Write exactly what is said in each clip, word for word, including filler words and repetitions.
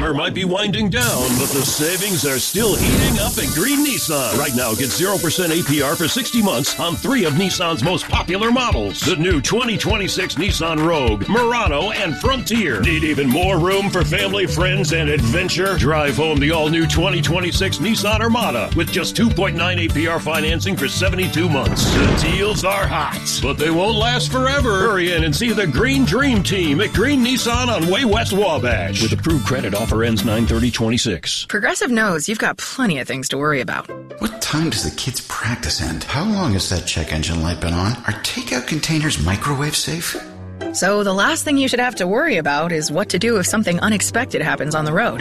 summer might be winding down, but the savings are still heating up at Green Nissan. Right now, get zero percent A P R for sixty months on three of Nissan's most popular models. The new twenty twenty-six Nissan Rogue, Murano, and Frontier. Need even more room for family, friends, and adventure? Drive home the all-new twenty twenty-six Nissan Armada with just two point nine A P R financing for seventy-two months. The deals are hot, but they won't last forever. Hurry in and see the Green Dream Team at Green Nissan on Way West Wabash. With approved credit, offer ends nine thirty twenty-six. Progressive knows you've got plenty of things to worry about. What time does the kids' practice end? How long has that check engine light been on? Are takeout containers microwave safe? So the last thing you should have to worry about is what to do if something unexpected happens on the road.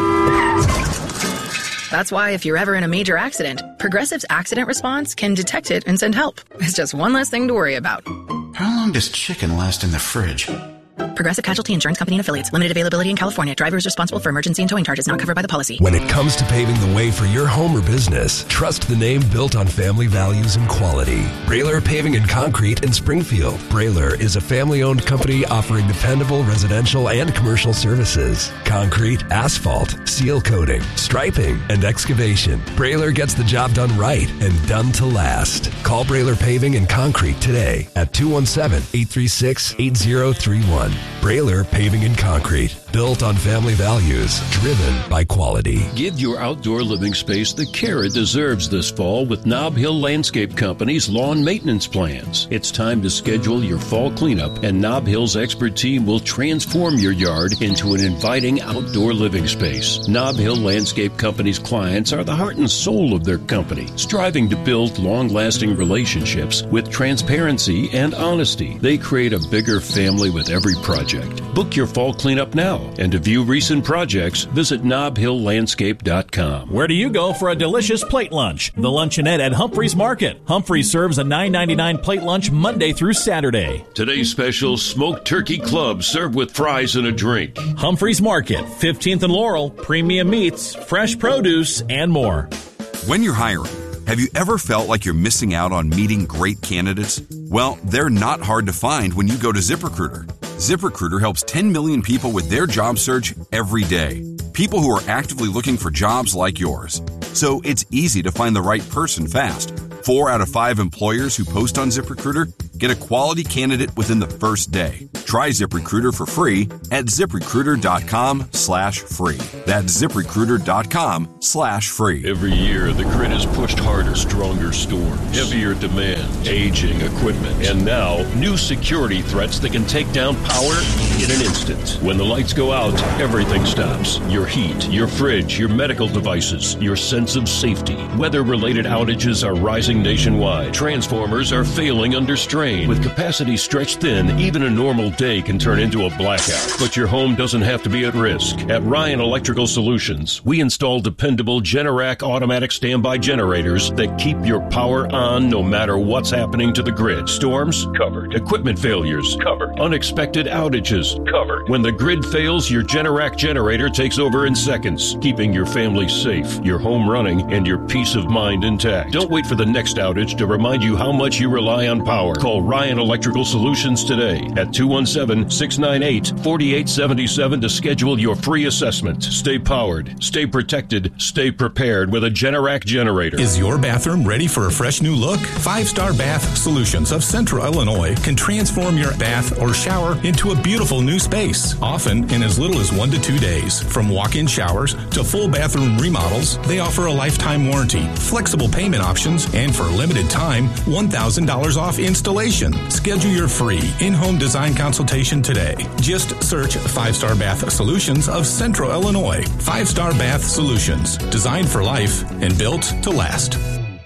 That's why if you're ever in a major accident, Progressive's accident response can detect it and send help. It's just one less thing to worry about. How long does chicken last in the fridge? Progressive Casualty Insurance Company and Affiliates. Limited availability in California. Driver is responsible for emergency and towing charges not covered by the policy. When it comes to paving the way for your home or business, trust the name built on family values and quality. Brailer Paving and Concrete in Springfield. Brailer is a family-owned company offering dependable residential and commercial services. Concrete, asphalt, seal coating, striping, and excavation. Brailer gets the job done right and done to last. Call Brailer Paving and Concrete today at two one seven, eight three six, eight zero three one. Brailer Paving and Concrete. Built on family values, driven by quality. Give your outdoor living space the care it deserves this fall with Nob Hill Landscape Company's lawn maintenance plans. It's time to schedule your fall cleanup, and Nob Hill's expert team will transform your yard into an inviting outdoor living space. Nob Hill Landscape Company's clients are the heart and soul of their company, striving to build long-lasting relationships with transparency and honesty. They create a bigger family with every project. Book your fall cleanup now. And to view recent projects, visit nob hill landscape dot com. Where do you go for a delicious plate lunch? The Luncheonette at Humphreys Market. Humphreys serves a nine ninety-nine plate lunch Monday through Saturday. Today's special, smoked turkey club served with fries and a drink. Humphreys Market, fifteenth and Laurel, premium meats, fresh produce, and more. When you're hiring, have you ever felt like you're missing out on meeting great candidates? Well, they're not hard to find when you go to ZipRecruiter. ZipRecruiter helps ten million people with their job search every day. People who are actively looking for jobs like yours. So it's easy to find the right person fast. Four out of five employers who post on ZipRecruiter get a quality candidate within the first day. Try ZipRecruiter for free at ZipRecruiter.com slash free. That's ZipRecruiter.com slash free. Every year, the grid is pushed harder, stronger storms, heavier demand, aging equipment, and now new security threats that can take down power in an instant. When the lights go out, everything stops. Your heat, your fridge, your medical devices, your sense of safety. Weather-related outages are rising nationwide. Transformers are failing under strain. With capacity stretched thin, even a normal day can turn into a blackout. But your home doesn't have to be at risk. At Ryan Electrical Solutions, we install dependable Generac automatic standby generators that keep your power on no matter what's happening to the grid. Storms? Covered. Equipment failures? Covered. Unexpected outages? Covered. When the grid fails, your Generac generator takes over in seconds, keeping your family safe, your home running, and your peace of mind intact. Don't wait for the next outage to remind you how much you rely on power. Call Ryan Electrical Solutions today at two one seven, six nine eight, four eight seven seven to schedule your free assessment. Stay powered, stay protected, stay prepared with a Generac generator. Is your bathroom ready for a fresh new look? Five Star Bath Solutions of Central Illinois can transform your bath or shower into a beautiful new space, often in as little as one to two days. From walk-in showers to full bathroom remodels, they offer a lifetime warranty, flexible payment options, and for a limited time, one thousand dollars off installation. Schedule your free in-home design consultation today. Just search Five Star Bath Solutions of Central Illinois. Five Star Bath Solutions, designed for life and built to last.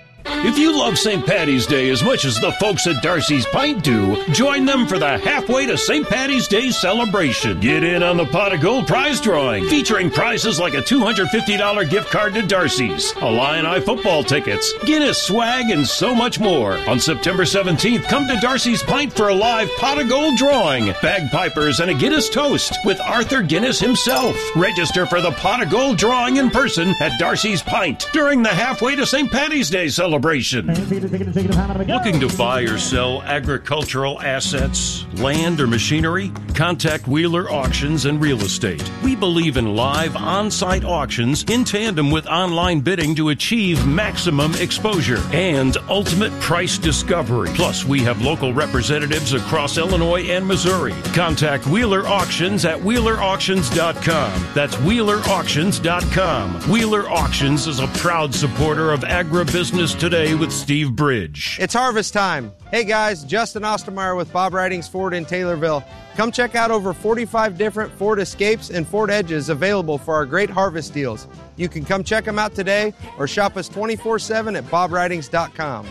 If you love Saint Patty's Day as much as the folks at Darcy's Pint do, join them for the Halfway to Saint Patty's Day celebration. Get in on the Pot of Gold prize drawing, featuring prizes like a two hundred fifty dollars gift card to Darcy's, Illini football tickets, Guinness swag, and so much more. On September seventeenth, come to Darcy's Pint for a live Pot of Gold drawing, bagpipers, and a Guinness toast with Arthur Guinness himself. Register for the Pot of Gold drawing in person at Darcy's Pint during the Halfway to Saint Patty's Day celebration. celebration. Looking to buy or sell agricultural assets, land, or machinery? Contact Wheeler Auctions and Real Estate. We believe in live on-site auctions in tandem with online bidding to achieve maximum exposure and ultimate price discovery. Plus, we have local representatives across Illinois and Missouri. Contact Wheeler Auctions at wheeler auctions dot com. That's wheeler auctions dot com. Wheeler Auctions is a proud supporter of agribusiness today with Steve Bridge. It's harvest time. Hey guys, Justin Ostermeyer with Bob Ridings Ford in Taylorville. Come check out over forty-five different Ford Escapes and Ford Edges available for our great harvest deals. You can come check them out today or shop us twenty-four seven at bob ridings dot com.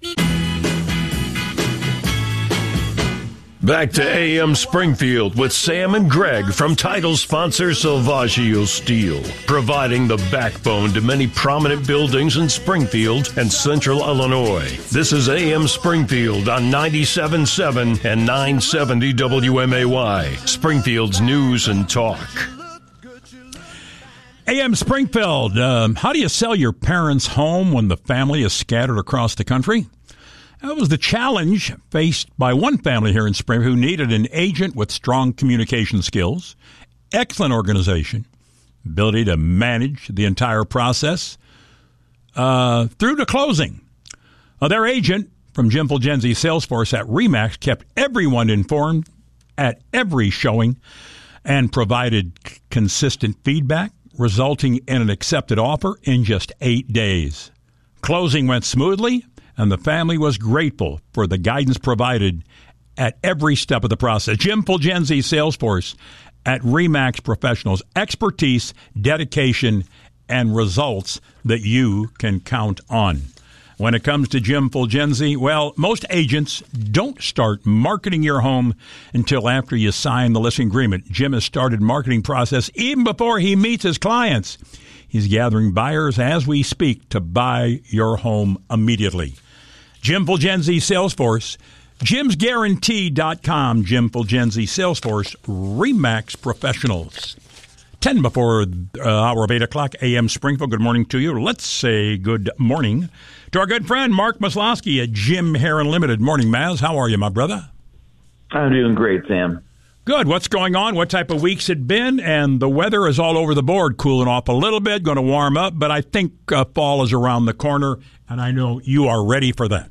Back to A M Springfield with Sam and Greg from title sponsor Salvaggio Steel, providing the backbone to many prominent buildings in Springfield and Central Illinois. This is A M Springfield on ninety-seven point seven and nine seventy W M A Y, Springfield's news and talk. A M Springfield, um, how do you sell your parents' home when the family is scattered across the country? That was the challenge faced by one family here in Springfield who needed an agent with strong communication skills, excellent organization, ability to manage the entire process uh, through to closing. Uh, their agent from Jim Fulgenzi Salesforce at RE/MAX kept everyone informed at every showing and provided c- consistent feedback, resulting in an accepted offer in just eight days. Closing went smoothly, and the family was grateful for the guidance provided at every step of the process. Jim Fulgenzi Salesforce at RE/MAX Professionals, expertise, dedication, and results that you can count on. When it comes to Jim Fulgenzi, well, most agents don't start marketing your home until after you sign the listing agreement. Jim has started marketing process even before he meets his clients. He's gathering buyers as we speak to buy your home immediately. Jim Fulgenzi Salesforce, jims guarantee dot com, Jim Fulgenzi Salesforce, RE/MAX Professionals. ten before the uh, hour of eight o'clock A M Springfield. Good morning to you. Let's say good morning to our good friend Mark Maslowski at Jim Heron Limited. Morning, Maz. How are you, my brother? I'm doing great, Sam. Good. What's going on? What type of weeks it been? And the weather is all over the board, cooling off a little bit, going to warm up, but I think uh, fall is around the corner, and I know you are ready for that.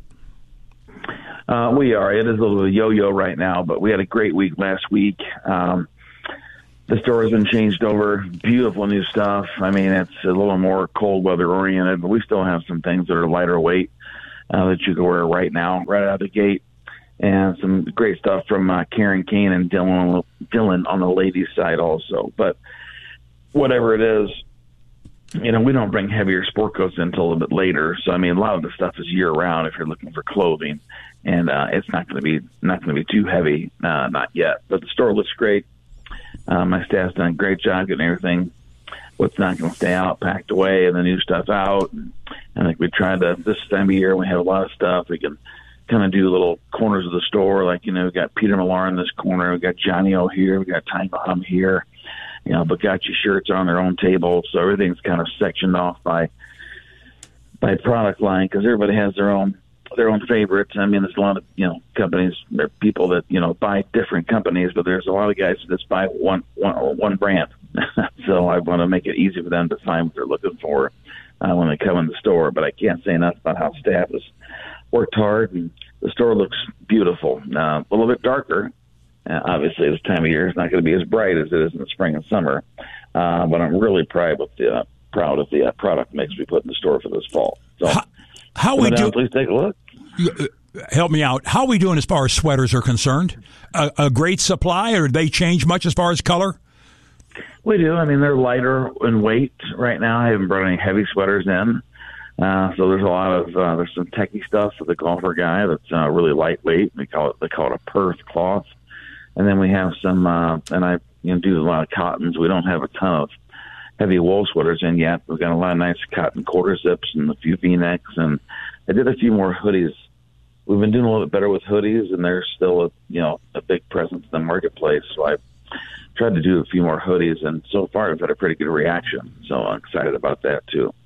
Uh, we are. It is a little yo-yo right now, but we had a great week last week. Um, the store has been changed over. Beautiful new stuff. I mean, it's a little more cold weather oriented, but we still have some things that are lighter weight uh, that you can wear right now, right out of the gate. And some great stuff from uh, Karen Kane and Dylan, Dylan on the ladies' side also. But whatever it is, you know, we don't bring heavier sport coats in until a little bit later. So, I mean, a lot of the stuff is year-round if you're looking for clothing. And uh, it's not going to be not going to be too heavy, uh, not yet. But the store looks great. Uh, my staff's done a great job getting everything, what's not going to stay out, packed away, and the new stuff out. And I think we tried to, this time of year, we have a lot of stuff. We can kind of do little corners of the store. Like, you know, we got Peter Millar in this corner. We got Johnny O here. We got Tango Hum here. You know, Bugatti shirts are on their own table. So everything's kind of sectioned off by by product line because everybody has their own their own favorites. I mean, there's a lot of, you know, companies, there are people that, you know, buy different companies, but there's a lot of guys that just buy one, one, one brand. So I want to make it easy for them to find what they're looking for uh, when they come in the store. But I can't say enough about how staff has worked hard, and the store looks beautiful. Uh, a little bit darker. Uh, obviously, this time of year it's not going to be as bright as it is in the spring and summer. Uh, but I'm really proud of the uh, proud of the uh, product mix we put in the store for this fall. So, how, how we do? Please take a look. Help me out. How are we doing as far as sweaters are concerned? A, a great supply, or do they change much as far as color? We do. I mean, they're lighter in weight right now. I haven't brought any heavy sweaters in. Uh, so there's a lot of, uh, there's some techie stuff for the golfer guy that's uh, really lightweight. We call it, they call it a Perth cloth. And then we have some, uh, and I you know, do a lot of cottons. We don't have a ton of heavy wool sweaters in yet. We've got a lot of nice cotton quarter zips and a few V-necks. And I did a few more hoodies. We've been doing a little bit better with hoodies, and there's still a, you know, a big presence in the marketplace. So I tried to do a few more hoodies, and so far I've had a pretty good reaction. So I'm excited about that too.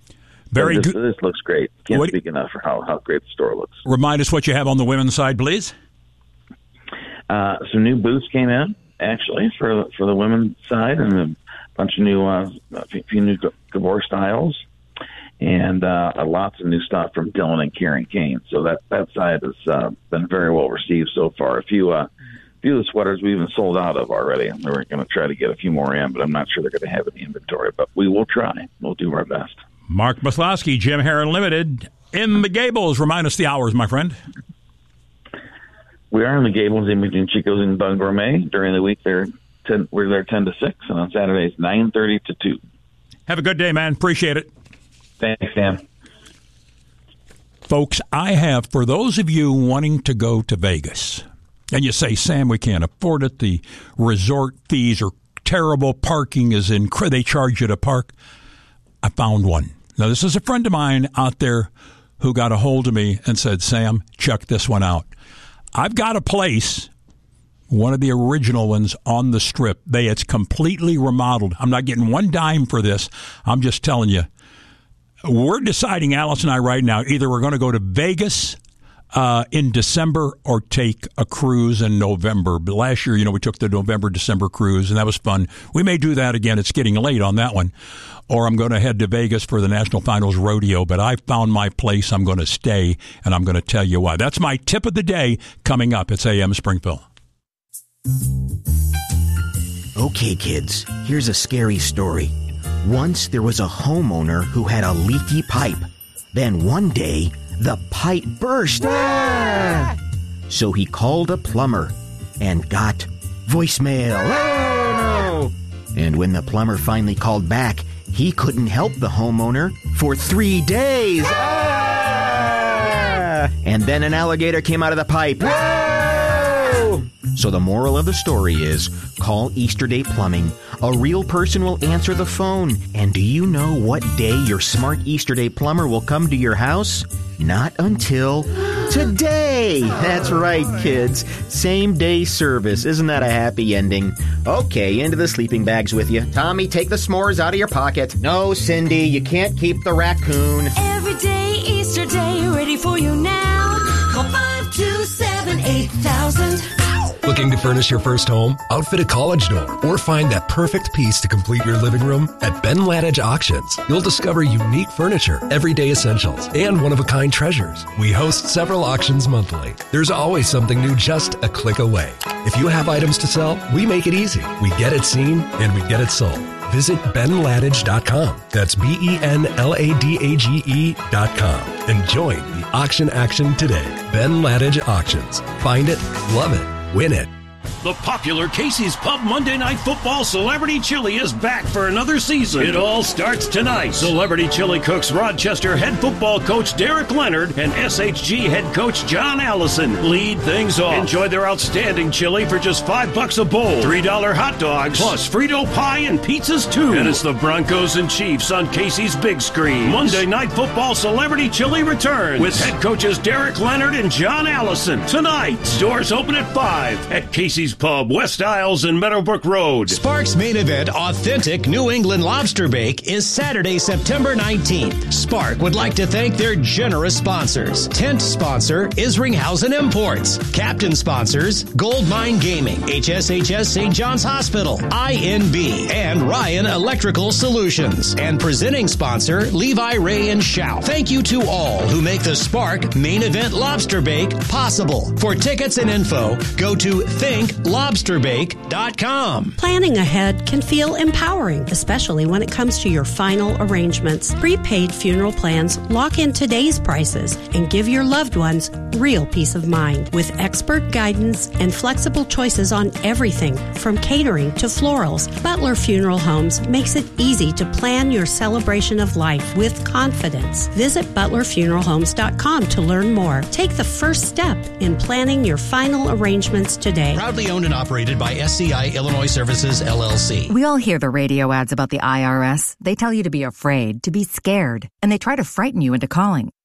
Very this, good. This looks great. Can't what, speak enough for how, how great the store looks. Remind us what you have on the women's side, please. Uh, some new boots came in, actually, for for the women's side, and a bunch of new, uh, a few new Gabor styles, and uh, lots of new stuff from Dylan and Karen Kane. So that, that side has uh, been very well received so far. A few, uh, few of the sweaters we even sold out of already. We were going to try to get a few more in, but I'm not sure they're going to have it in the inventory. But we will try. We'll do our best. Mark Maslowski, Jim Heron Limited, in the Gables. Remind us the hours, my friend. We are in the Gables in between Chico's and Bun Gourmet. During the week, they're ten, we're there ten to six, and on Saturdays, nine thirty to two. Have a good day, man. Appreciate it. Thanks, Sam. Folks, I have, for those of you wanting to go to Vegas, and you say, Sam, we can't afford it, the resort fees are terrible, parking is in, they charge you to park. I found one. Now, this is a friend of mine out there who got a hold of me and said, Sam, check this one out. I've got a place, one of the original ones on the Strip. They It's completely remodeled. I'm not getting one dime for this. I'm just telling you. We're deciding, Alice and I, right now, either we're going to go to Vegas uh, in December or take a cruise in November. But last year, you know, we took the November, December cruise, and that was fun. We may do that again. It's getting late on that one. Or I'm going to head to Vegas for the National Finals Rodeo. But I found my place. I'm going to stay, and I'm going to tell you why. That's my tip of the day coming up. It's A M Springfield. Okay, kids, here's a scary story. Once there was a homeowner who had a leaky pipe. Then one day, the pipe burst. Ah! So he called a plumber and got voicemail. Oh, no! And when the plumber finally called back, he couldn't help the homeowner for three days. Ah! And then an alligator came out of the pipe. Oh! So the moral of the story is, call Easterday Plumbing. A real person will answer the phone. And do you know what day your smart Easterday plumber will come to your house? Not until today. That's right, kids. Same day service. Isn't that a happy ending? Okay, into the sleeping bags with you. Tommy, take the s'mores out of your pocket. No, Cindy, you can't keep the raccoon. Every day, Easter Day, ready for you now. Call five two seven, eight thousand. Looking to furnish your first home, outfit a college dorm, or find that perfect piece to complete your living room? At Ben Ladage Auctions, you'll discover unique furniture, everyday essentials, and one-of-a-kind treasures. We host several auctions monthly. There's always something new just a click away. If you have items to sell, we make it easy. We get it seen, and we get it sold. Visit Ben Ladage dot com. That's B E N L A D A G E dot com. And join the auction action today. Ben Ladage Auctions. Find it, love it, win it. The popular Casey's Pub Monday Night Football Celebrity Chili is back for another season. It all starts tonight. Celebrity Chili cooks Rochester head football coach Derek Leonard and S H G head coach John Allison lead things off. Enjoy their outstanding chili for just five bucks a bowl. Three dollar hot dogs, plus Frito pie and pizzas too. And it's the Broncos and Chiefs on Casey's big screen. Monday Night Football Celebrity Chili returns with head coaches Derek Leonard and John Allison. Tonight, stores open at five at Casey's Pub, West Isles and Meadowbrook Road. Spark's main event, Authentic New England Lobster Bake, is Saturday, September nineteenth. Spark would like to thank their generous sponsors. Tent sponsor, Isringhausen Imports. Captain sponsors, Gold Mine Gaming, H S H S Saint John's Hospital, I N B, and Ryan Electrical Solutions. And presenting sponsor, Levi Ray and Shout. Thank you to all who make the Spark main event Lobster Bake possible. For tickets and info, go to think lobster bake dot com. Planning ahead can feel empowering, especially when it comes to your final arrangements. Prepaid funeral plans lock in today's prices and give your loved ones real peace of mind. With expert guidance and flexible choices on everything from catering to florals, Butler Funeral Homes makes it easy to plan your celebration of life with confidence. Visit butler funeral homes dot com to learn more. Take the first step in planning your final arrangements today. Proudly owned and operated by S C I Illinois Services, L L C. We all hear the radio ads about the I R S. They tell you to be afraid, to be scared, and they try to frighten you into calling.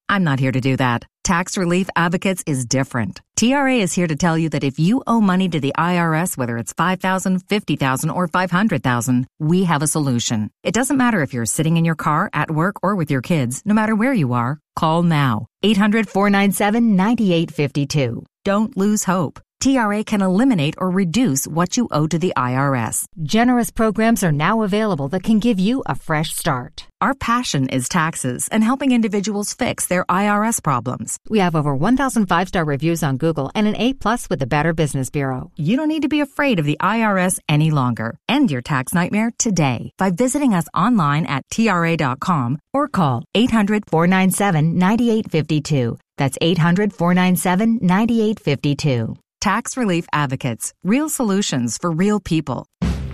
I'm not here to do that. Tax Relief Advocates is different. T R A is here to tell you that if you owe money to the I R S, whether it's five thousand dollars, fifty thousand dollars, or five hundred thousand dollars, we have a solution. It doesn't matter if you're sitting in your car, at work, or with your kids. No matter where you are, call now. eight hundred, four nine seven, nine eight five two. Don't lose hope. T R A can eliminate or reduce what you owe to the I R S. Generous programs are now available that can give you a fresh start. Our passion is taxes and helping individuals fix their I R S problems. We have over one thousand five-star reviews on Google and an A plus with the Better Business Bureau. You don't need to be afraid of the I R S any longer. End your tax nightmare today by visiting us online at T R A dot com or call eight hundred, four nine seven, nine eight five two. That's eight hundred, four nine seven, nine eight five two. Tax Relief Advocates. Real solutions for real people.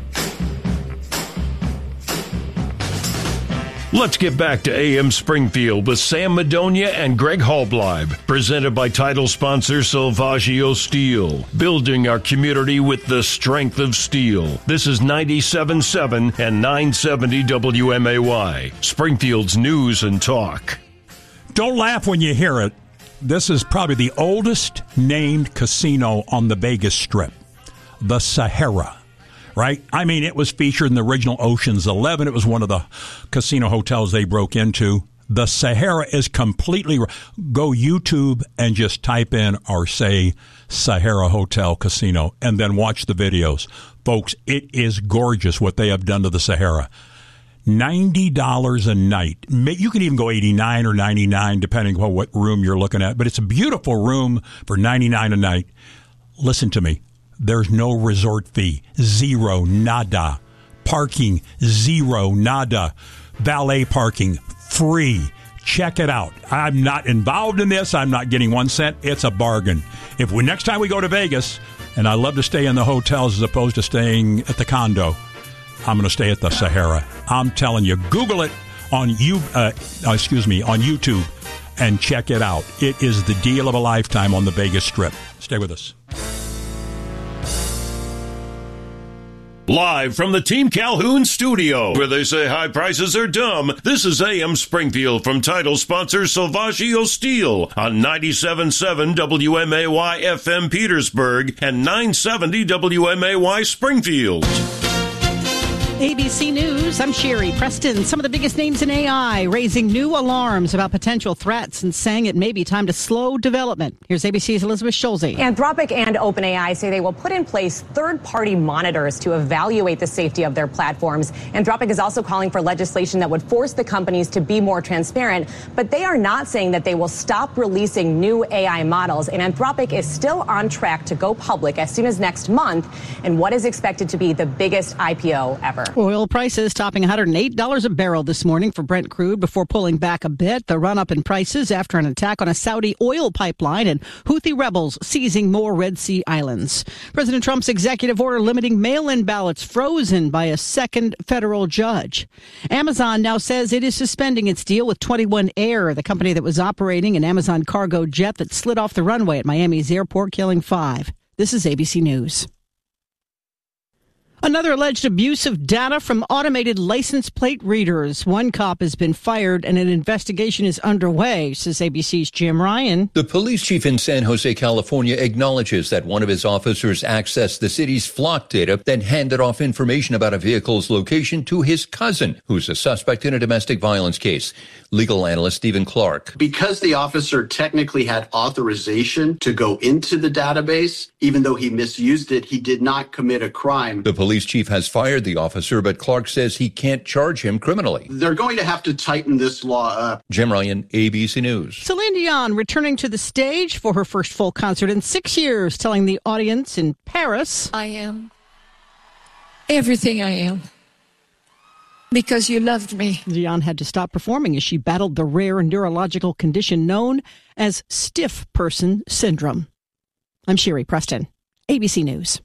Let's get back to A M Springfield with Sam Madonia and Greg Halbleib, presented by title sponsor Salvaggio Steel, building our community with the strength of steel. This is ninety-seven point seven and nine seventy W M A Y, Springfield's news and talk. Don't laugh when you hear it. This is probably the oldest named casino on the Vegas Strip, the Sahara, right? I mean, it was featured in the original Ocean's Eleven. It was one of the casino hotels they broke into. The Sahara is completely... Go YouTube and just type in or say Sahara Hotel Casino and then watch the videos. Folks, it is gorgeous what they have done to the Sahara. ninety dollars a night. You can even go eighty-nine or ninety-nine depending on what room you're looking at. But it's a beautiful room for ninety-nine dollars a night. Listen to me. There's no resort fee. Zero. Nada. Parking. Zero. Nada. Valet parking. Free. Check it out. I'm not involved in this. I'm not getting one cent. It's a bargain. If we next time we go to Vegas, and I love to stay in the hotels as opposed to staying at the condo, I'm going to stay at the Sahara. I'm telling you, Google it on you. Uh, excuse me, on YouTube, and check it out. It is the deal of a lifetime on the Vegas Strip. Stay with us. Live from the Team Calhoun studio, where they say high prices are dumb, this is A M Springfield from title sponsor Salvaggio Steel on ninety-seven point seven W M A Y F M Petersburg and nine seventy W M A Y Springfield. A B C News, I'm Sherry Preston. Some of the biggest names in A I raising new alarms about potential threats and saying it may be time to slow development. Here's A B C's Elizabeth Schulze. Anthropic and OpenAI say they will put in place third-party monitors to evaluate the safety of their platforms. Anthropic is also calling for legislation that would force the companies to be more transparent, but they are not saying that they will stop releasing new A I models. And Anthropic is still on track to go public as soon as next month in what is expected to be the biggest I P O ever. Oil prices topping one hundred eight dollars a barrel this morning for Brent crude before pulling back a bit. The run-up in prices after an attack on a Saudi oil pipeline and Houthi rebels seizing more Red Sea islands. President Trump's executive order limiting mail-in ballots frozen by a second federal judge. Amazon now says it is suspending its deal with twenty-one Air, the company that was operating an Amazon cargo jet that slid off the runway at Miami's airport, killing five. This is A B C News. Another alleged abuse of data from automated license plate readers. One cop has been fired and an investigation is underway, says A B C's Jim Ryan. The police chief in San Jose, California, acknowledges that one of his officers accessed the city's flock data, then handed off information about a vehicle's location to his cousin, who's a suspect in a domestic violence case. Legal analyst Stephen Clark. Because the officer technically had authorization to go into the database, even though he misused it, he did not commit a crime. The police chief has fired the officer, but Clark says he can't charge him criminally. They're going to have to tighten this law up. Jim Ryan, A B C News. Celine Dion returning to the stage for her first full concert in six years, telling the audience in Paris, I am everything I am. Because you loved me. Dion had to stop performing as she battled the rare neurological condition known as stiff person syndrome. I'm Sherry Preston, A B C News.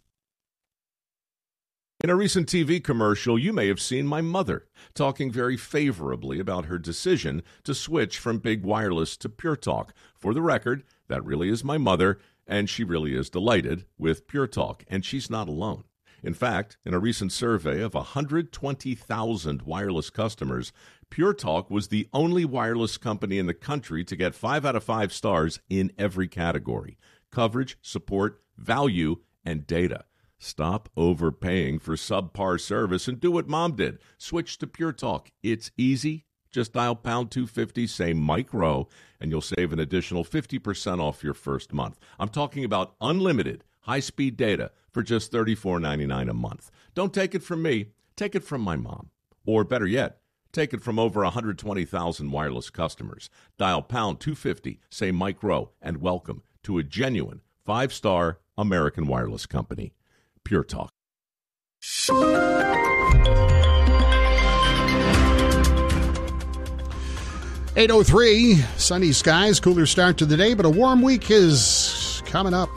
In a recent T V commercial, you may have seen my mother talking very favorably about her decision to switch from Big Wireless to Pure Talk. For the record, that really is my mother, and she really is delighted with Pure Talk, and she's not alone. In fact, in a recent survey of one hundred twenty thousand wireless customers, Pure Talk was the only wireless company in the country to get five out of five stars in every category: coverage, support, value, and data. Stop overpaying for subpar service and do what Mom did. Switch to Pure Talk. It's easy. Just dial pound two fifty, say Mike Rowe, and you'll save an additional fifty percent off your first month. I'm talking about unlimited high-speed data for just thirty-four ninety-nine a month. Don't take it from me. Take it from my mom. Or better yet, take it from over one hundred twenty thousand wireless customers. Dial pound two fifty, say Mike Rowe, and welcome to a genuine five-star American wireless company. Pure Talk. eight oh three, sunny skies, cooler start to the day, but a warm week is coming up.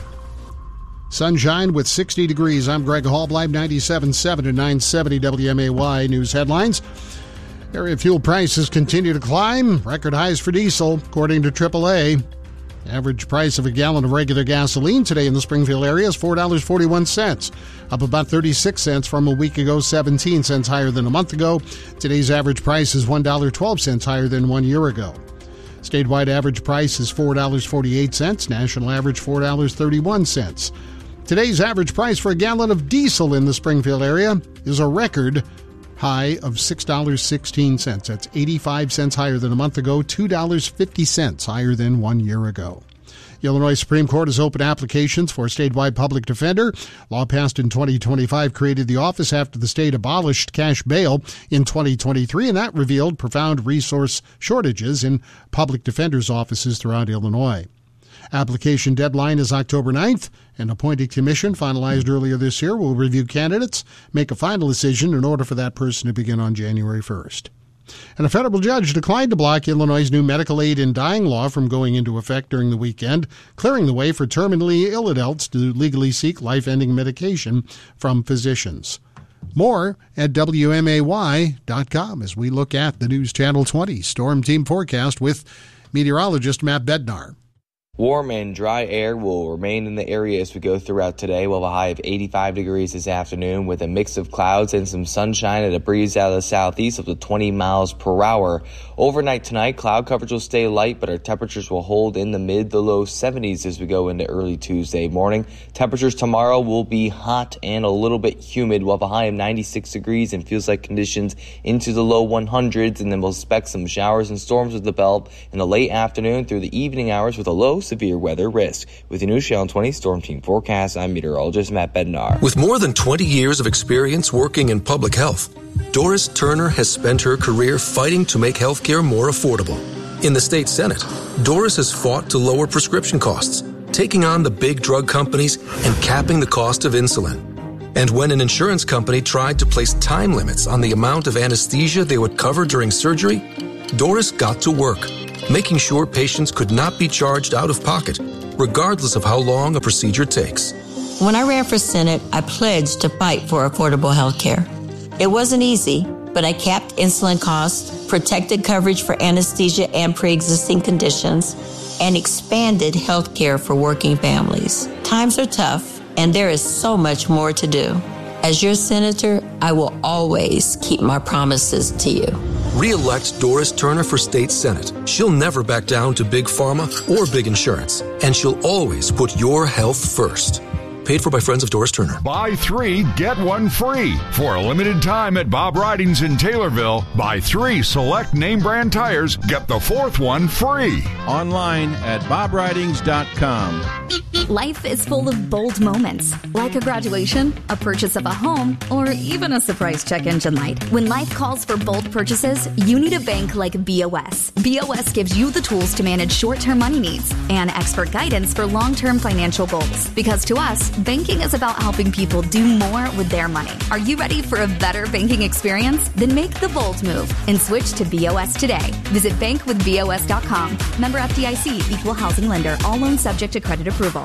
Sunshine with sixty degrees. I'm Greg Hallbleib, ninety-seven point seven to nine seventy W M A Y News headlines. Area fuel prices continue to climb. Record highs for diesel, according to triple A. Average price of a gallon of regular gasoline today in the Springfield area is four dollars and forty-one cents, up about thirty-six cents from a week ago, seventeen cents higher than a month ago. Today's average price is one dollar and twelve cents higher than one year ago. Statewide average price is four dollars and forty-eight cents, national average four dollars and thirty-one cents. Today's average price for a gallon of diesel in the Springfield area is a record high of six dollars and sixteen cents. That's eighty-five cents higher than a month ago, two dollars and fifty cents higher than one year ago. The Illinois Supreme Court has opened applications for a statewide public defender. Law passed in twenty twenty-five created the office after the state abolished cash bail in twenty twenty-three, and that revealed profound resource shortages in public defenders' offices throughout Illinois. Application deadline is October ninth. An appointed commission finalized earlier this year will review candidates, make a final decision in order for that person to begin on January first. And a federal judge declined to block Illinois' new medical aid in dying law from going into effect during the weekend, clearing the way for terminally ill adults to legally seek life-ending medication from physicians. More at W M A Y dot com as we look at the News Channel twenty Storm Team Forecast with meteorologist Matt Bednar. Warm and dry air will remain in the area as we go throughout today. We'll have a high of eighty-five degrees this afternoon with a mix of clouds and some sunshine and a breeze out of the southeast up to twenty miles per hour. Overnight tonight, cloud coverage will stay light, but our temperatures will hold in the mid to low seventies as we go into early Tuesday morning. Temperatures tomorrow will be hot and a little bit humid. We'll have a high of ninety-six degrees and feels like conditions into the low hundreds, and then we'll expect some showers and storms with the belt in the late afternoon through the evening hours with a low severe weather risk. With the News Channel twenty Storm Team Forecast, I'm meteorologist Matt Bednar. With more than twenty years of experience working in public health, Doris Turner has spent her career fighting to make healthcare more affordable. In the state Senate, Doris has fought to lower prescription costs, taking on the big drug companies and capping the cost of insulin. And when an insurance company tried to place time limits on the amount of anesthesia they would cover during surgery, Doris got to work, making sure patients could not be charged out of pocket, regardless of how long a procedure takes. When I ran for Senate, I pledged to fight for affordable health care. It wasn't easy, but I capped insulin costs, protected coverage for anesthesia and pre-existing conditions, and expanded health care for working families. Times are tough, and there is so much more to do. As your senator, I will always keep my promises to you. Re-elect Doris Turner for State Senate. She'll never back down to big pharma or big insurance, and she'll always put your health first. Paid for by Friends of Doris Turner. Buy three, get one free. For a limited time at Bob Ridings in Taylorville, buy three select name brand tires, get the fourth one free. Online at bob ridings dot com. Life is full of bold moments, like a graduation, a purchase of a home, or even a surprise check engine light. When life calls for bold purchases, you need a bank like B O S. B O S gives you the tools to manage short-term money needs and expert guidance for long-term financial goals. Because to us, banking is about helping people do more with their money. Are you ready for a better banking experience? Then make the bold move and switch to B O S today. Visit bank with B O S dot com. Member F D I C, equal housing lender. All loans subject to credit approval.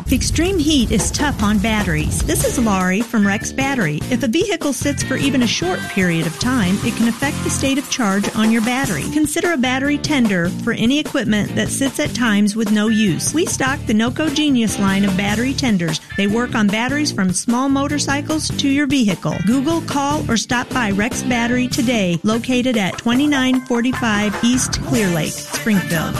Extreme heat is tough on batteries. This is Laurie from Rex Battery. If a vehicle sits for even a short period of time, it can affect the state of charge on your battery. Consider a battery tender for any equipment that sits at times with no use. We stock the NOCO Genius line of battery tenders. They work on batteries from small motorcycles to your vehicle. Google, call, or stop by Rex Battery today, located at twenty-nine forty-five East Clear Lake, Springfield.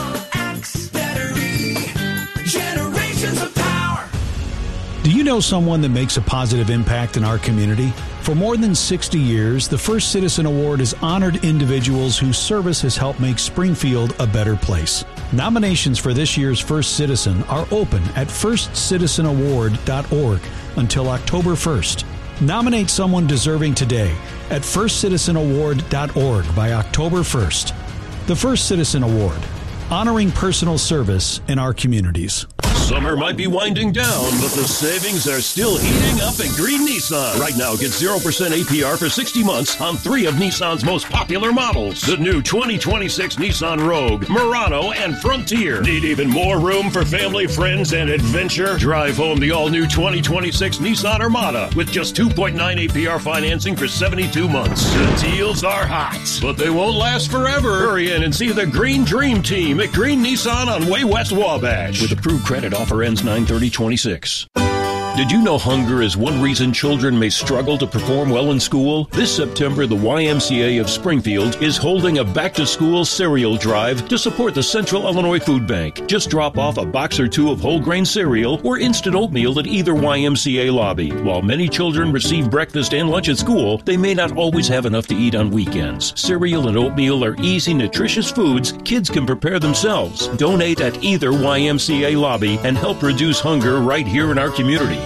Do you know someone that makes a positive impact in our community? For more than sixty years, the First Citizen Award has honored individuals whose service has helped make Springfield a better place. Nominations for this year's First Citizen are open at first citizen award dot org until October first. Nominate someone deserving today at first citizen award dot org by October first. The First Citizen Award, honoring personal service in our communities. Summer might be winding down, but the savings are still heating up at Green Nissan. Right now, get zero percent A P R for sixty months on three of Nissan's most popular models. The new twenty twenty-six Nissan Rogue, Murano, and Frontier. Need even more room for family, friends, and adventure? Drive home the all-new twenty twenty-six Nissan Armada with just two point nine A P R financing for seventy-two months. The deals are hot, but they won't last forever. Hurry in and see the Green Dream Team at Green Nissan on Way West Wabash. With approved credit, offer ends nine thirty twenty-six. Did you know hunger is one reason children may struggle to perform well in school? This September, the Y M C A of Springfield is holding a back-to-school cereal drive to support the Central Illinois Food Bank. Just drop off a box or two of whole grain cereal or instant oatmeal at either Y M C A lobby. While many children receive breakfast and lunch at school, they may not always have enough to eat on weekends. Cereal and oatmeal are easy, nutritious foods kids can prepare themselves. Donate at either Y M C A lobby and help reduce hunger right here in our community.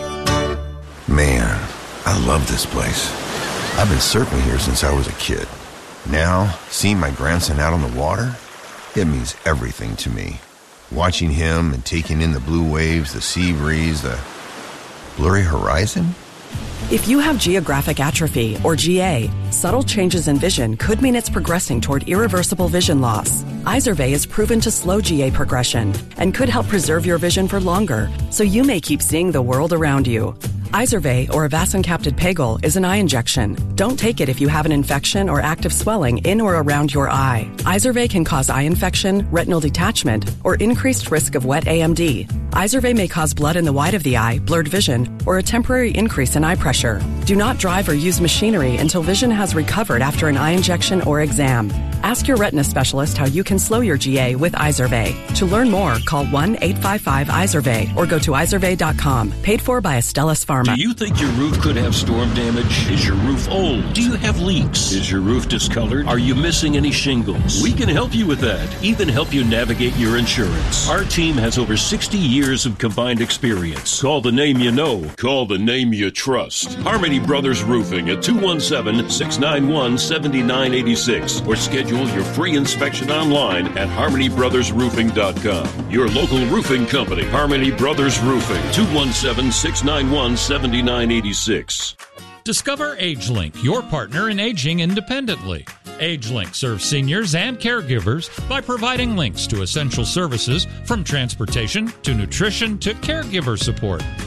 Man, I love this place. I've been surfing here since I was a kid. Now, seeing my grandson out on the water, it means everything to me. Watching him and taking in the blue waves, the sea breeze, the blurry horizon. If you have geographic atrophy, or G A, subtle changes in vision could mean it's progressing toward irreversible vision loss. Izervay is proven to slow G A progression and could help preserve your vision for longer, so you may keep seeing the world around you. Izervay, or avacincaptad pegol, is an eye injection. Don't take it if you have an infection or active swelling in or around your eye. Izervay can cause eye infection, retinal detachment, or increased risk of wet A M D. Izervay may cause blood in the white of the eye, blurred vision, or a temporary increase in eye pressure. Do not drive or use machinery until vision has recovered after an eye injection or exam. Ask your retina specialist how you can slow your G A with Izervay. To learn more, call one eight five five Izervay or go to izervay dot com. Paid for by Astellas Pharma. Do you think your roof could have storm damage? Is your roof old? Do you have leaks? Is your roof discolored? Are you missing any shingles? We can help you with that, even help you navigate your insurance. Our team has over sixty years of combined experience. Call the name you know. Call the name you trust. Harmony Brothers Roofing at two one seven, six nine one, seven nine eight six or schedule your free inspection online at harmony brothers roofing dot com. Your local roofing company, Harmony Brothers Roofing, two one seven, six nine one, seven nine eight six. Discover AgeLink, your partner in aging independently. AgeLink serves seniors and caregivers by providing links to essential services from transportation to nutrition to caregiver support.